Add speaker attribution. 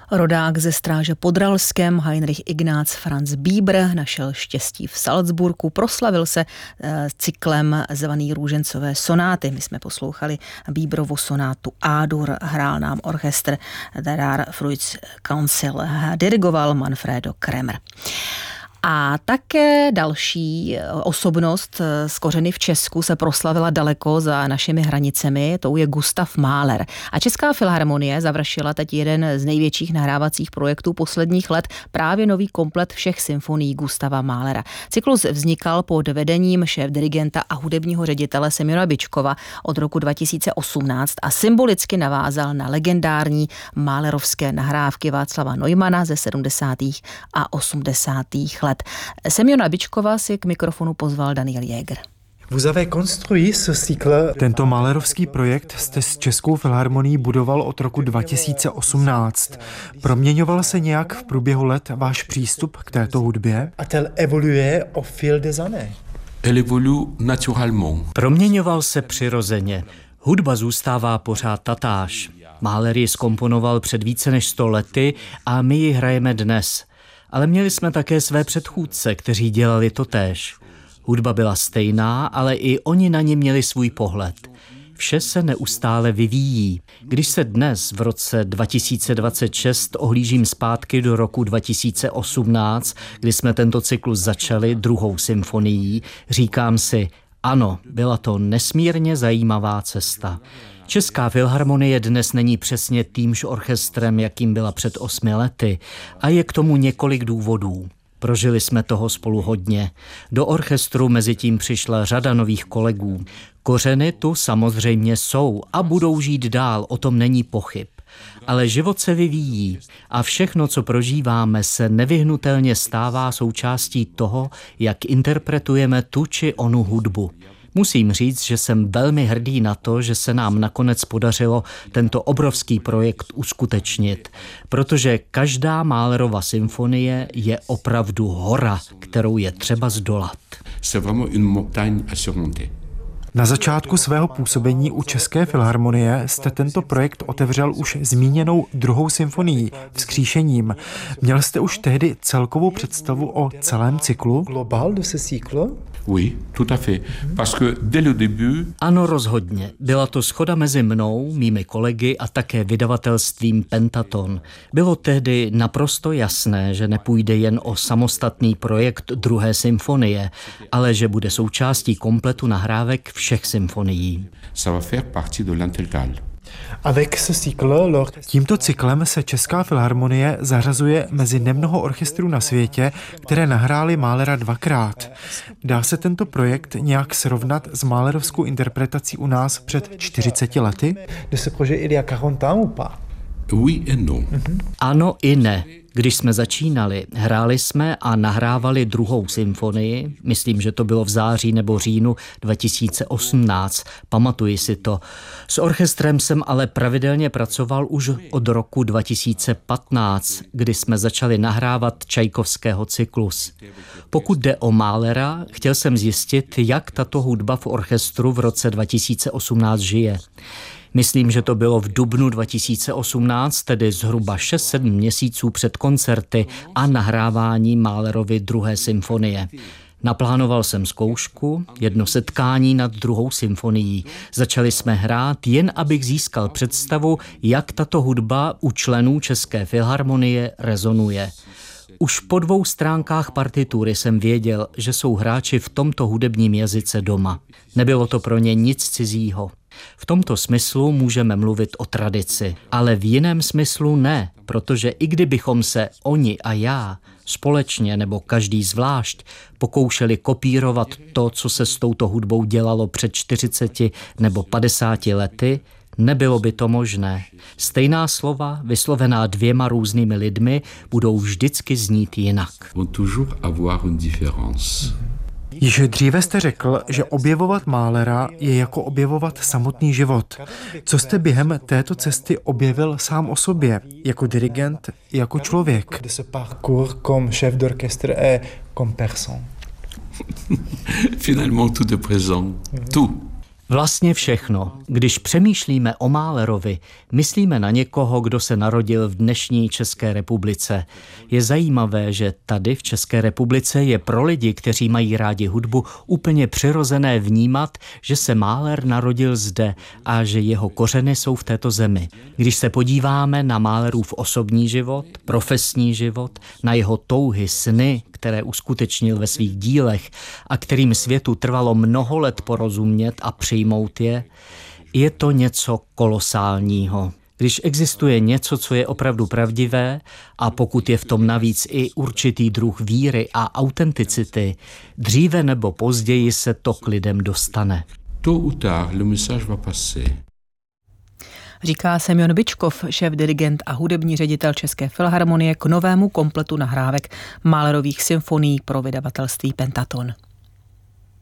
Speaker 1: Rodák ze Stráže pod Ralskem Heinrich Ignác Franz Bieber našel štěstí v Salzburgu, proslavil se cyklem zvaný Růžencové sonáty. My jsme poslouchali Bieberovu sonátu A-dur, hrál nám orchestr Der Frühjahrskonzert, dirigoval Manfredo Kremer. A také další osobnost z kořeny v Česku se proslavila daleko za našimi hranicemi, tou je Gustav Mahler. A Česká filharmonie završila teď jeden z největších nahrávacích projektů posledních let, právě nový komplet všech symfonií Gustava Mahlera. Cyklus vznikal pod vedením šéfdirigenta a hudebního ředitele Semjona Byčkova od roku 2018 a symbolicky navázal na legendární mahlerovské nahrávky Václava Neumana ze 70. a 80. let. Semjona Byčkova si k mikrofonu pozval Daniel Jäger.
Speaker 2: Tento mahlerovský projekt jste s Českou filharmonií budoval od roku 2018. Proměňoval se nějak v průběhu let váš přístup k této hudbě?
Speaker 3: Proměňoval se přirozeně. Hudba zůstává pořád tatáž. Mahler ji zkomponoval před více než 100 lety a my ji hrajeme dnes. Ale měli jsme také své předchůdce, kteří dělali totéž. Hudba byla stejná, ale i oni na ní měli svůj pohled. Vše se neustále vyvíjí. Když se dnes v roce 2026 ohlížím zpátky do roku 2018, kdy jsme tento cyklus začali druhou symfonií, říkám si, ano, byla to nesmírně zajímavá cesta. Česká filharmonie dnes není přesně týmž orchestrem, jakým byla před 8 lety a je k tomu několik důvodů. Prožili jsme toho spolu hodně. Do orchestru mezitím přišla řada nových kolegů. Kořeny tu samozřejmě jsou a budou žít dál, o tom není pochyb. Ale život se vyvíjí a všechno, co prožíváme, se nevyhnutelně stává součástí toho, jak interpretujeme tu či onu hudbu. Musím říct, že jsem velmi hrdý na to, že se nám nakonec podařilo tento obrovský projekt uskutečnit, protože každá Mahlerova symfonie je opravdu hora, kterou je třeba zdolat.
Speaker 2: Na začátku svého působení u České filharmonie jste tento projekt otevřel už zmíněnou druhou symfonií, Vzkříšením. Měl jste už tehdy celkovou představu o celém cyklu?
Speaker 3: Ano, rozhodně. Byla to shoda mezi mnou, mými kolegy a také vydavatelstvím Pentaton. Bylo tehdy naprosto jasné, že nepůjde jen o samostatný projekt druhé symfonie, ale že bude součástí kompletu nahrávek všech symfonií.
Speaker 2: Tímto cyklem se Česká filharmonie zařazuje mezi nemnoho orchestrů na světě, které nahrály Mahlera dvakrát. Dá se tento projekt nějak srovnat s mahlerovskou interpretací u nás před 40 lety?
Speaker 3: Ano i ne. Když jsme začínali, hráli jsme a nahrávali druhou symfonii, myslím, že to bylo v září nebo říjnu 2018, pamatuji si to. S orchestrem jsem ale pravidelně pracoval už od roku 2015, kdy jsme začali nahrávat Čajkovského cyklus. Pokud jde o Mahlera, chtěl jsem zjistit, jak tato hudba v orchestru v roce 2018 žije. Myslím, že to bylo v dubnu 2018, tedy zhruba 6-7 měsíců před koncerty a nahrávání Mahlerovy druhé symfonie. Naplánoval jsem zkoušku, jedno setkání nad druhou symfonií. Začali jsme hrát, jen abych získal představu, jak tato hudba u členů České filharmonie rezonuje. Už po 2 stránkách partitury jsem věděl, že jsou hráči v tomto hudebním jazyce doma. Nebylo to pro ně nic cizího. V tomto smyslu můžeme mluvit o tradici, ale v jiném smyslu ne, protože i kdybychom se oni a já společně nebo každý zvlášť pokoušeli kopírovat to, co se s touto hudbou dělalo před 40 nebo 50 lety, nebylo by to možné. Stejná slova, vyslovená 2 různými lidmi, budou vždycky znít jinak.
Speaker 2: Již dříve jste řekl, že objevovat Mahlera je jako objevovat samotný život. Co jste během této cesty objevil sám o sobě, jako dirigent, jako člověk?
Speaker 4: Finalement tout est présent. Tout.
Speaker 3: Vlastně všechno. Když přemýšlíme o Mahlerovi, myslíme na někoho, kdo se narodil v dnešní České republice. Je zajímavé, že tady v České republice je pro lidi, kteří mají rádi hudbu, úplně přirozené vnímat, že se Mahler narodil zde a že jeho kořeny jsou v této zemi. Když se podíváme na Mahlerův osobní život, profesní život, na jeho touhy, sny, které uskutečnil ve svých dílech a kterým světu trvalo mnoho let porozumět a přijmout je to něco kolosálního. Když existuje něco, co je opravdu pravdivé a pokud je v tom navíc i určitý druh víry a autenticity, dříve nebo později se to k lidem dostane.
Speaker 4: Tôt ou tard, le message va passer.
Speaker 1: Říká Semjon Byčkov, šéf-dirigent a hudební ředitel České filharmonie k novému kompletu nahrávek Mahlerových symfonií pro vydavatelství Pentaton.